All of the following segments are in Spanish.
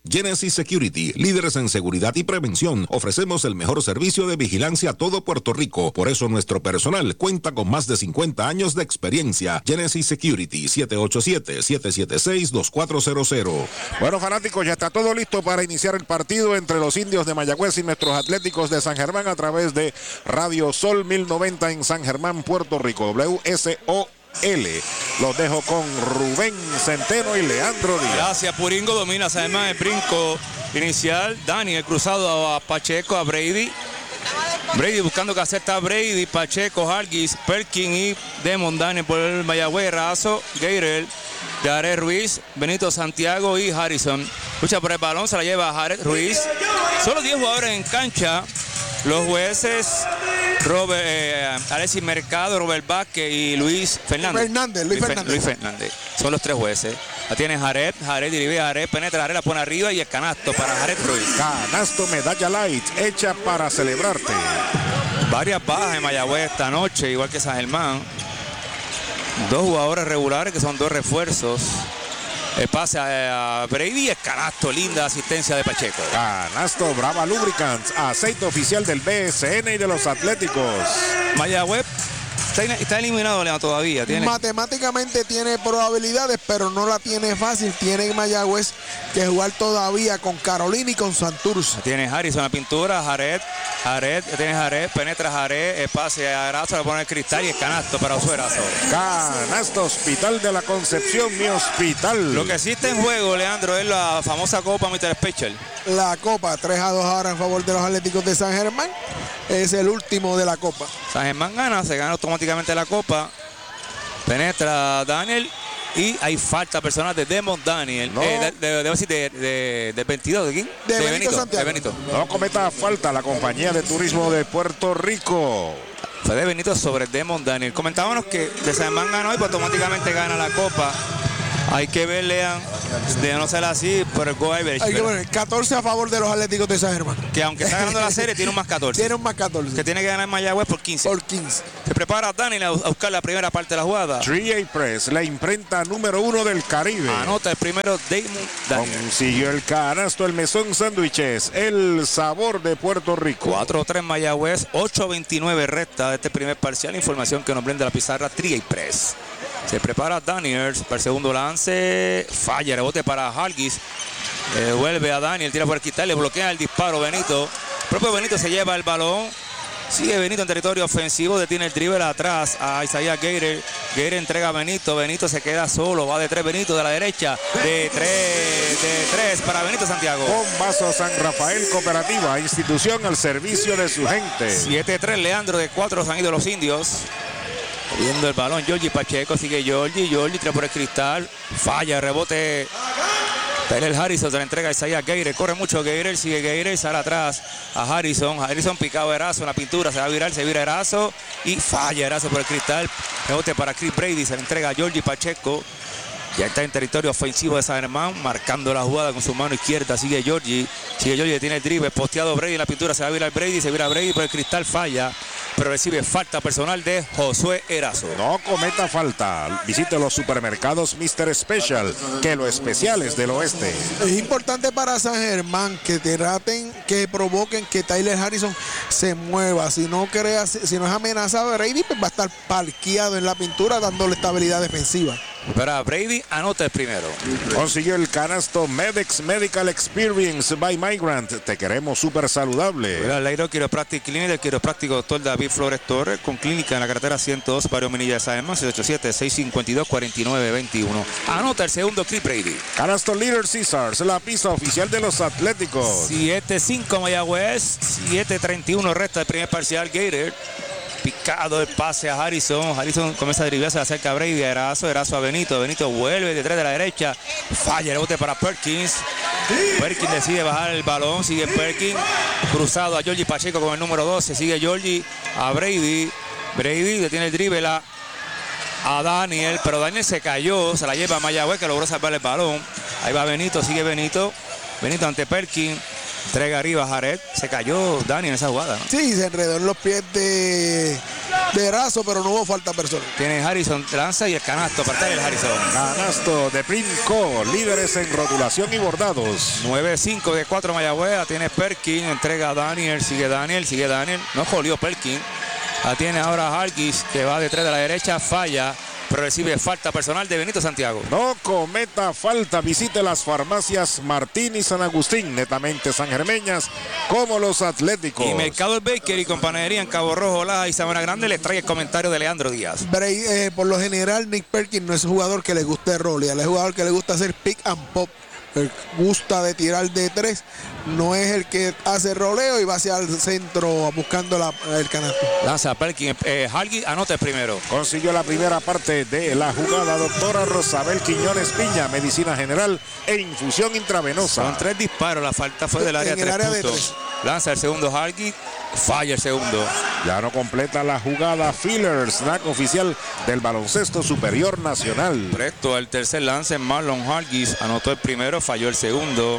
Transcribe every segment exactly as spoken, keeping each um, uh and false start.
Genesis Security, líderes en seguridad y prevención. Ofrecemos el mejor servicio de vigilancia a todo Puerto Rico. Por eso nuestro personal cuenta con más de cincuenta años de experiencia. Genesis Security, siete ocho siete, siete siete seis, dos cuatro cero cero. Bueno, fanáticos, ya está todo listo para iniciar el partido entre los indios de Mayagüez y nuestros Atléticos de San Germán a través de Radio Sol mil noventa en San Germán, Puerto Rico. W S O L. Los dejo con Rubén Centeno y Leandro Díaz. Gracias, Puringo. Domina San Germán el brinco inicial. Daniel cruzado a Pacheco, a Brady. Brady buscando que acepta a Brady, Pacheco, Hargis, Perkin y Demon Daniel por el Mayagüez, Razo, Gabriel, Jared Ruiz, Benito Santiago y Harrison. Lucha por el balón, se la lleva Jared Ruiz. Solo diez jugadores en cancha. Los jueces, Robert, eh, Alexis Mercado, Robert Vázquez y Luis Fernández. Fernández, Luis, Luis Fernández. Luis Fernández. Son los tres jueces. La tiene Jared, Jared dirige a Jared, penetra Jared, la pone arriba y el canasto para Jared Ruiz. Canasto medalla light, hecha para celebrarte. Varias bajas en Mayagüez esta noche, igual que San Germán. Dos jugadores regulares que son dos refuerzos. El pase a Brady, el canasto, linda asistencia de Pacheco. Canasto Brava Lubricants, aceite oficial del B S N y de los Atléticos. Mayagüez está, está eliminado León todavía. Tiene... Matemáticamente tiene probabilidades, pero no la tiene fácil. Tiene Mayagüez que jugar todavía con Carolina y con Santurce. Tiene Harrison la pintura, Jared, Jared, tiene Jared, penetra Jared, el pase a Erazo, le pone el cristal y el canasto para Josué Erazo. Canasto Hospital de la Concepción, mi hospital. Lo que existe en juego, Leandro, es la famosa Copa mister Special. La Copa, tres a dos ahora en favor de los Atléticos de San Germán. Es el último de la Copa. San Germán gana, se gana automáticamente la Copa. Penetra Daniel. Y hay falta personal de Demon Daniel. No. Eh, de, de, de, de, de, de veintidós, ¿de quién? De, de Benito, Benito, Santiago. de Benito. No cometa falta la compañía de turismo de Puerto Rico. Fue de Benito sobre Demon Daniel. Comentábamos que de San Germán ganó y pues automáticamente gana la Copa. Hay que ver, Lean, de no ser así, por el go average. Hay que ver, catorce a favor de los Atléticos de San Germán. Que aunque está ganando la serie, tiene un más catorce. Tiene un más catorce. Que tiene que ganar Mayagüez por quince. Por quince. Se prepara Daniel a buscar la primera parte de la jugada. tres A Press, la imprenta número uno del Caribe. Anota el primero Damon Daniel. Consiguió el canasto, el mesón sándwiches, el sabor de Puerto Rico. cuatro tres Mayagüez, ocho veintinueve resta de este primer parcial. Información que nos brinda la pizarra tres A Press. Se prepara Daniels para el segundo lance. Falla, rebote para Hargis. Eh, vuelve a Daniel, tira por el quitar, le bloquea el disparo Benito. El propio Benito se lleva el balón. Sigue Benito en territorio ofensivo, detiene el dribble atrás a Isaiah Gator. Gator entrega a Benito, Benito se queda solo, va de tres Benito de la derecha, de tres, de tres para Benito Santiago. Bombazo San Rafael Cooperativa, institución al servicio de su gente. siete tres Leandro, de cuatro se han ido los indios. Viendo el balón, Georgie Pacheco, sigue Georgie, Georgie tira por el cristal, falla, rebote. Tyler Harrison se le entrega a Isaiah Gator, corre mucho Gator, sigue Gator, sale atrás a Harrison, Harrison picado Erazo en la pintura, se va a virar, se vira Erazo y falla Erazo por el cristal, rebote para Chris Brady, se le entrega a Georgie Pacheco, ya está en territorio ofensivo de San Germán, marcando la jugada con su mano izquierda, sigue Georgie, sigue Georgie, tiene el drible, posteado Brady en la pintura, se va a virar Brady, se vira Brady por el cristal, falla, pero recibe falta personal de Josué Erazo. No cometa falta. Visite los supermercados mister Special, que lo especial es del oeste. Es importante para San Germán que traten, que provoquen que Tyler Harrison se mueva. Si no crea, si no es amenazado de Brady, pues va a estar parqueado en la pintura dándole estabilidad defensiva. Para Brady, anota el primero. Consiguió el canasto Medex Medical Experience by Migrant. Te queremos súper saludable. El Lairo Chiropractic Clinic del quiropráctico doctor David Flores Torres, con clínica en la carretera ciento dos, Barrio Minilla de San Germán, seis ocho siete, seis cinco dos, cuatro nueve dos uno. Anota el segundo, Chris Brady. Canasto Leader Caesars, la pista oficial de los Atléticos. siete cinco Mayagüez, siete treinta y uno resta el primer parcial. Gator. Picado el pase a Harrison. Harrison comienza a driblar, se le acerca a Brady, a Erazo, Erazo a Benito. Benito vuelve detrás de la derecha. Falla el bote para Perkins. Perkins decide bajar el balón. Sigue Perkins. Cruzado a Georgie Pacheco con el número doce. Sigue Georgie a Brady. Brady detiene el dribble a, a Daniel. Pero Daniel se cayó. Se la lleva a Mayagüez, que logró salvar el balón. Ahí va Benito. Sigue Benito. Benito ante Perkins. Entrega arriba a Jared. Se cayó Dani en esa jugada, ¿no? Sí, se enredó en los pies de de Erazo, pero no hubo falta personal. Tiene Harrison, lanza y el canasto para Tyler Harrison. Canasto de Primco, líderes en rotulación y bordados. nueve cinco de cuatro Mayagüez. La tiene Perkin, entrega a Daniel, sigue Daniel, sigue Daniel. No jolió Perkin. La tiene ahora Hargis, que va de tres de la derecha, falla, pero recibe falta personal de Benito Santiago. No cometa falta, visite las farmacias Martín y San Agustín, netamente sangermeñas, como los Atléticos. Y Mercado El Baker y Compañería en Cabo Rojo, Laja y Sabana Grande les trae el comentario de Leandro Díaz. Bray, eh, por lo general, Nick Perkins no es un jugador que le guste rolear, es un jugador que le gusta hacer pick and pop. El gusta de tirar de tres, no es el que hace roleo y va hacia el centro buscando la, el canasto. Lanza Perkin, eh, Hargis anota el primero. Consiguió la primera parte de la jugada. Doctora Rosabel Quiñones Piña, medicina general e infusión intravenosa. Son tres disparos, la falta fue del área, en el tres área de puntos. Lanza el segundo Hargis, falla el segundo. Ya no completa la jugada. Filler, snack oficial del baloncesto superior nacional. Presto al tercer lance, Marlon Hargis anotó el primero, falló el segundo.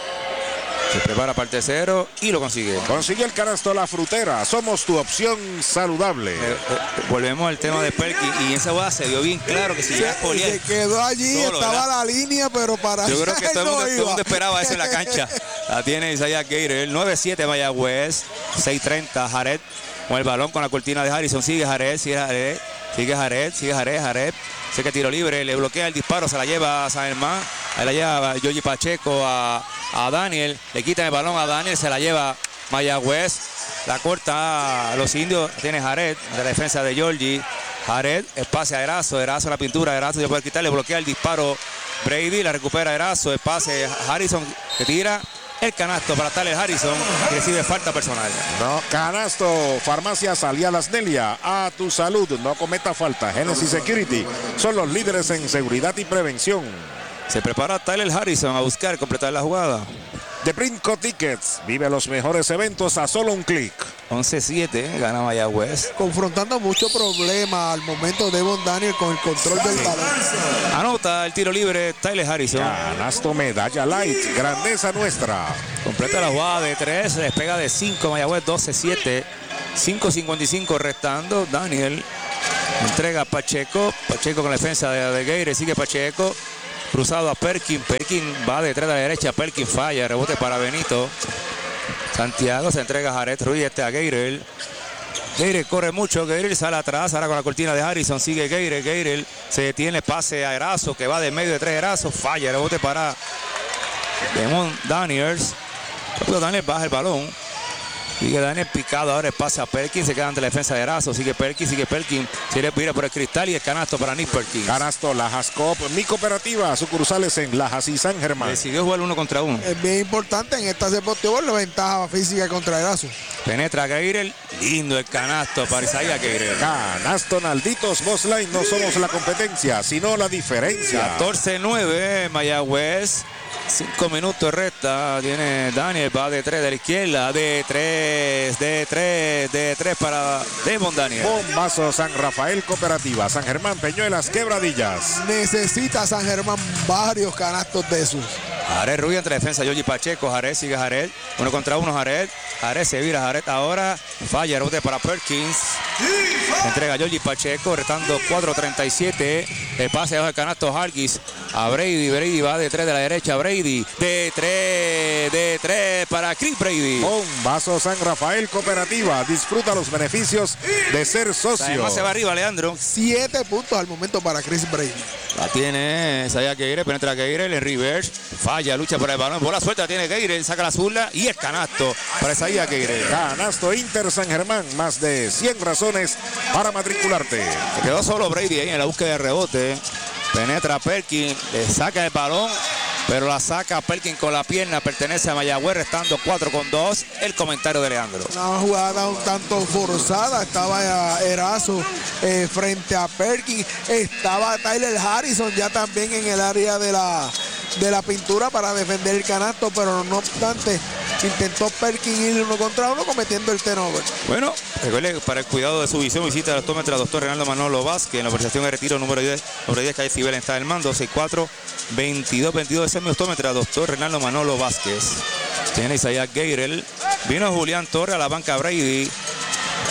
Se prepara para el tercero y lo consigue. Consigue el canasto La Frutera. Somos tu opción saludable. Eh, eh, volvemos al tema de Perkin y esa boda se dio bien claro que si ya Se, se quedó allí, solo, estaba ¿verdad? la línea, pero para yo creo que todo el, mundo, no todo el mundo esperaba eso en la cancha. La tiene Isaiah Gator, nueve siete Mayagüez, seis treinta Jared con el balón con la cortina de Harrison. Sigue Jared, sigue Jared, sigue Jared, sigue Jared, Jared. Sé que tiro libre, le bloquea el disparo, se la lleva a San Germán. Ahí la lleva Yogi Pacheco a, a Daniel. Le quita el balón a Daniel, se la lleva Mayagüez. La corta a los indios. Tiene Jared de la defensa de Georgie. Jared, espacio a Erazo. Erazo la pintura. Erazo se puede quitar, le bloquea el disparo Brady. La recupera Erazo. Espacio Harrison que tira. El canasto para Tyler Harrison, que recibe falta personal. No, canasto. Farmacias Aliadas Nelia. A tu salud. No cometa falta. Genesis Security son los líderes en seguridad y prevención. Se prepara Tyler Harrison a buscar completar la jugada. De Brinco Tickets. Vive los mejores eventos a solo un clic. once siete, gana Mayagüez. Confrontando mucho problema al momento de Devon Daniel con el control del balón. Anota el tiro libre Tyler Harrison. Canasto Medalla Light. Grandeza nuestra. Completa la jugada de tres, despega de cinco Mayagüez, doce siete. cinco cincuenta y cinco restando. Daniel entrega a Pacheco. Pacheco con la defensa de, de Geire. Sigue Pacheco. Cruzado a Perkin. Perkin va de tres a la derecha. Perkin falla. Rebote para Benito. Santiago se entrega a Jared Ruiz, este a Gabriel. Gabriel corre mucho, Gabriel sale atrás, ahora con la cortina de Harrison, sigue Gabriel, Gabriel se detiene, pase a Erazo, que va de medio de tres Erazo, falla, rebote para Demon Daniels. Pero Daniel baja el balón. Sigue Daniel picado, ahora el pase a Perkin, se queda ante la defensa de Erazo, sigue Perkin, sigue Perkin, sigue vira por el cristal y el canasto para Nick Perkins. Canasto Lajas Coop, mi cooperativa, sucursales en Lajas y San Germán. Decidió jugar uno contra uno. Es bien importante en esta deportiva la ventaja física contra Erazo. Penetra Gabriel, lindo el canasto para Isaiah Gabriel. Canasto Nalditos Bossline, no somos la competencia, sino la diferencia. catorce nueve Mayagüez. Cinco minutos resta. Tiene Daniel, va de tres de la izquierda. De tres, de tres, de tres para Devon Daniel. Bombazo San Rafael Cooperativa, San Germán, Peñuelas, Quebradillas. Necesita San Germán varios canastos de esos. Jared Rubio entre defensa, Yogi Pacheco. Jared sigue Jared. Uno contra uno, Jared. Jared se vira, Jared ahora. Falla, rebote para Perkins. Entrega Yogi Pacheco, restando cuatro treinta y siete. El pase bajo el canasto Hargis a Brady. Brady va de tres de la derecha. Brady de tres, de tres para Chris Brady. Bombazo San Rafael Cooperativa. Disfruta los beneficios de ser socio. Además se va arriba, Leandro. Siete puntos al momento para Chris Brady. La tiene Isaiah Gabriel, penetra Gabriel en reverse. Falla, lucha por el balón. Bola suelta, tiene Gabriel, saca la zurda y el canasto para Isaiah Gabriel. Canasto Inter San Germán. Más de cien razones para matricularte. Se quedó solo Brady ahí en la búsqueda de rebote. Penetra Perkin, le saca el balón, pero la saca Perkin con la pierna. Pertenece a Mayagüez, restando cuatro con dos. El comentario de Leandro. Una jugada un tanto forzada. Estaba Erazo eh, frente a Perkin. Estaba Tyler Harrison ya también en el área de la, de la pintura para defender el canasto, pero no obstante intentó Perkin ir uno contra uno cometiendo el turnover. Bueno, recuerde, para el cuidado de su visión, visita el optómetra doctor Reinaldo Manolo Vázquez en la organización de retiro número diez, número diez, calle Cibel, está el mando, seis cuatro, veintidós veintidós, ese es mi optómetra doctor Reinaldo Manolo Vázquez. Tiene Isaiah Gabriel, vino Julián Torres a la banca Brady.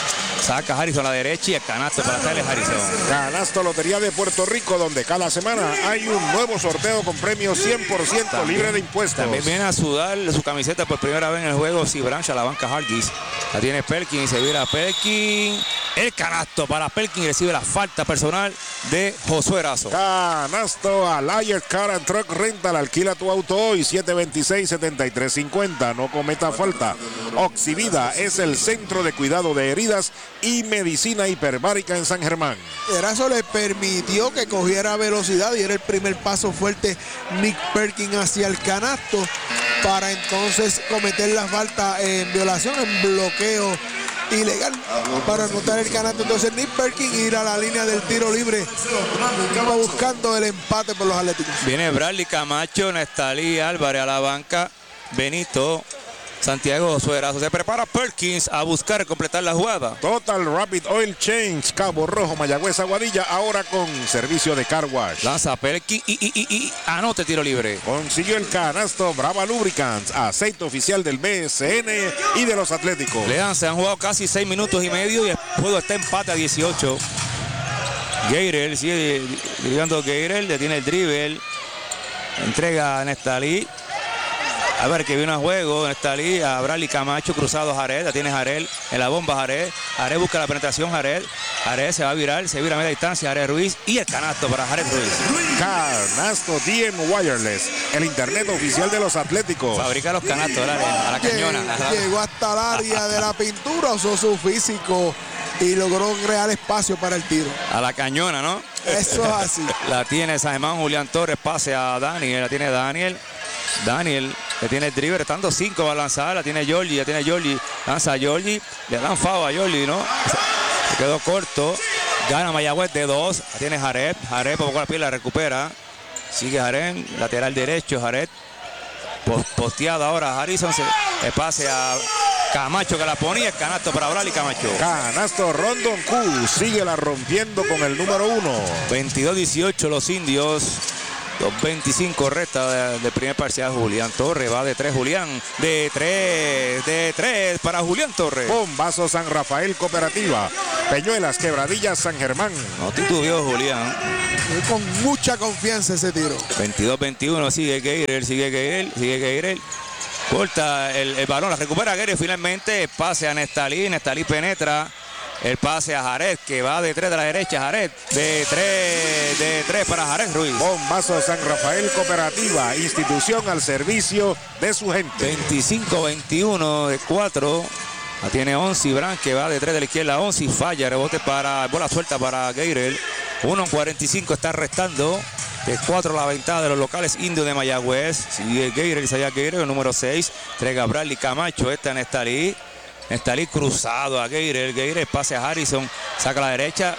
Saca Harrison a la derecha y el canasto para Tyler Harrison. Canasto Lotería de Puerto Rico, donde cada semana hay un nuevo sorteo con premios cien por ciento también, libre de impuestos. También viene a sudar su camiseta por primera vez en el juego Si Branch a la banca Hargis. La tiene Perkins, se vira Perkins. El canasto para Perkins, recibe la falta personal de Josué Erazo. Canasto a Liar Car and Truck Rental. Alquila tu auto hoy, siete dos seis, siete tres cinco cero. No cometa falta. Oxivida es el centro de cuidado de heridas y medicina hiperbárica en San Germán. Erazo le permitió que cogiera velocidad y era el primer paso fuerte Nick Perkins hacia el canasto para entonces cometer la falta en violación, en bloqueo ilegal para anotar el canasto. Entonces Nick Perkins ir a la línea del tiro libre buscando el empate por los Atléticos. Viene Bradley Camacho, Nestalí Álvarez a la banca, Benito, Santiago Josué Erazo. Se prepara Perkins a buscar completar la jugada. Total Rapid Oil Change, Cabo Rojo, Mayagüez, Aguadilla, ahora con servicio de car wash. Lanza Perkins y, y, y, y anote tiro libre. Consiguió el canasto Brava Lubricants, aceite oficial del B S N y de los Atléticos. Lean, se han jugado casi seis minutos y medio y el juego está empate a dieciocho. Gairel sigue driblando. Gairel detiene el dribble, entrega a Nestalí. A ver, que viene a juego, Nestalí, a Bradley Camacho, cruzado a Jared, la tiene Jared, en la bomba Jared, Jared busca la penetración, Jared, Jared se va a virar, se vira a media distancia, Jared Ruiz, y el canasto para Jared Ruiz. Canasto D M Wireless, el internet oficial de los Atléticos. Fabrica los canastos, a la, a la cañona. Llegó hasta el área de la pintura, usó su físico y logró crear espacio para el tiro. A la cañona, ¿no? Eso es así. La tiene San Germán, Julián Torres, pase a Daniel, la tiene Daniel. Daniel le tiene el drible, estando cinco va a lanzar, la tiene Giorgi, la tiene Giorgi, lanza a Giorgi, le dan foul a Giorgi, ¿no? Se quedó corto, gana Mayagüez de dos, la tiene Jared, Jared por poco la piel la recupera, sigue Jared, lateral derecho, Jared, posteado ahora Harrison, se, el pase a Camacho que la ponía, el canasto para Bradley Camacho. Canasto Rondon Q, sigue la rompiendo con el número uno. veintidós dieciocho los indios. dos veinticinco resta del de primer parcial. Julián Torres va de tres. Julián de tres, de tres para Julián Torres. Bombazo San Rafael Cooperativa, Peñuelas, Quebradillas, San Germán. No titubeó Julián. Con mucha confianza ese tiro. veintidós veintiuno, sigue Gairel, sigue Gairel, sigue Gairel. Corta el, el balón, la recupera Gairel finalmente. Pase a Nestalí, Nestalí penetra. El pase a Jared, que va de tres de la derecha. Jared, de tres, de tres para Jared Ruiz. Bombazo San Rafael Cooperativa, institución al servicio de su gente. veinticinco veintiuno de cuatro. La tiene Onsi Branch, que va de tres de la izquierda. Onsi falla, rebote para, bola suelta para Gairel. uno cuarenta y cinco está restando. De cuatro la ventaja de los locales indios de Mayagüez. Sigue Gairel, Isaiah Gairel, el número seis. Entrega Bradley Camacho, esta en Nestalí. Nestalí cruzado a Gairel, Gairel pase a Harrison, saca a la derecha,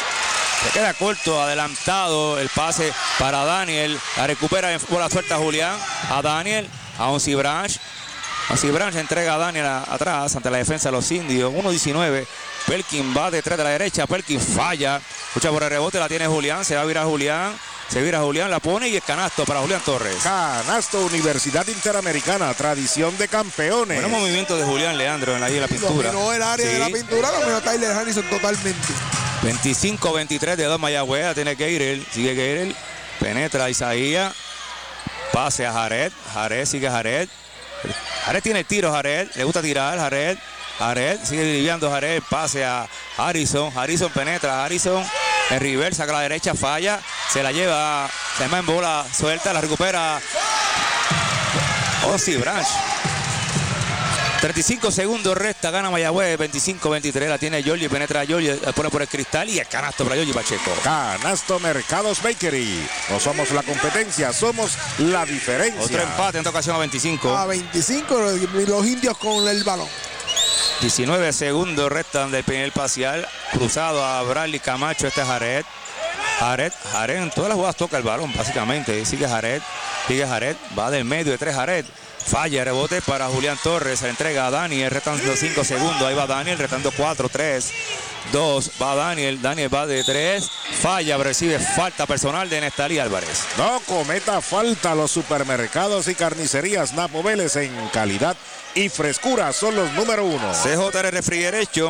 se queda corto, adelantado el pase para Daniel, la recupera en bola suelta Julián, a Daniel, a Onsi Branch, Onsi Branch entrega a Daniel a, atrás ante la defensa de los indios, uno diecinueve, Perkins va de tres de la derecha, Perkins falla, lucha por el rebote, la tiene Julián, se va a virar Julián. Se vira Julián, la pone y el canasto para Julián Torres. Canasto Universidad Interamericana, tradición de campeones. Buenos movimientos de Julián Leandro en la, en la pintura. Dominó el área sí. de la pintura, dominó Tyler Harrison totalmente. veinticinco veintitrés de dos Mayagüez, tiene Gairel, sigue Gairel, penetra a Isaías, pase a Jared, Jared sigue Jared. Jared tiene el tiro, Jared, le gusta tirar, Jared. Jared sigue driblando, Jared, pase a Harrison, Harrison penetra, Harrison en reversa, saca a la derecha, falla, se la lleva, se llama en bola suelta, la recupera Onsi Branch. treinta y cinco segundos resta, gana Mayagüez, veinticinco veintitrés, la tiene Giorgi, penetra a Giorgi, la pone por el cristal y el canasto para Giorgi Pacheco. Canasto Mercados Bakery, no somos la competencia, somos la diferencia. Otro empate en esta ocasión a veinticinco. A veinticinco, los indios con el balón. diecinueve segundos restan del primer parcial, cruzado a Bradley Camacho, este es Jared. Jared, Jared en todas las jugadas toca el balón básicamente, sigue Jared, sigue Jared, va del medio de tres Jared. Falla, rebote para Julián Torres, se le entrega a Daniel, restando cinco segundos, ahí va Daniel, restando cuatro, tres, dos, va Daniel, Daniel va de tres, falla, recibe falta personal de Nestalí Álvarez. No cometa falta, los supermercados y carnicerías Napo Vélez en calidad y frescura son los número uno. C J R Refrigeration,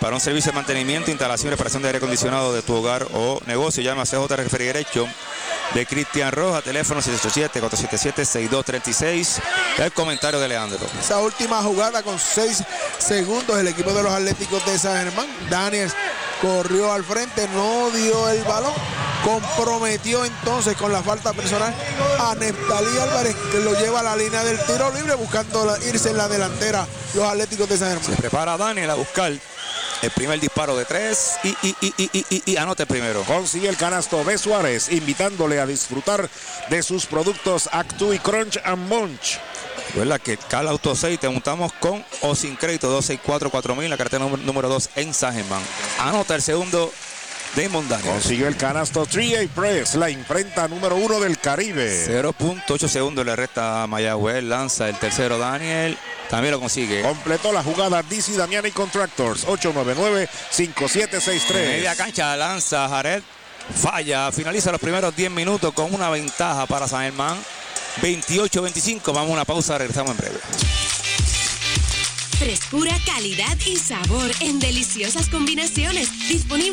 Para un servicio de mantenimiento, instalación y reparación de aire acondicionado de tu hogar o negocio, llama a C J Refrigeration de Cristian Rojas, teléfono siete ocho siete, cuatro siete siete, seis dos tres seis. El comentario de Leandro. Esa última jugada con seis segundos, el equipo de los Atléticos de San Germán, Daniels corrió al frente, no dio el balón, comprometió entonces con la falta personal a Neftalí Álvarez, que lo lleva a la línea del tiro libre, buscando la, irse en la delantera los Atléticos de San Germán. Se prepara Daniel a buscar el primer disparo de tres y, y, y, y, y, y, y anota el primero. Consigue el canasto B. Suárez, invitándole a disfrutar de sus productos Actu y Crunch and Munch. Recuerda que Cal Auto Aceite montamos con o sin crédito dos seis cuatro cuatro mil, la cartera número dos en San Germán. Anota el segundo Damon Daniels. Consiguió el canasto tres A Press, la imprenta número uno del Caribe. cero punto ocho segundos le resta a Mayagüez. Lanza el tercero Daniel. También lo consigue. Completó la jugada D C Damiani Contractors. ocho nueve nueve, cinco siete seis tres. Media cancha lanza Jared. Falla. Finaliza los primeros diez minutos con una ventaja para San Germán. veintiocho veinticinco. Vamos a una pausa. Regresamos en breve. Frescura, calidad y sabor en deliciosas combinaciones. Disponible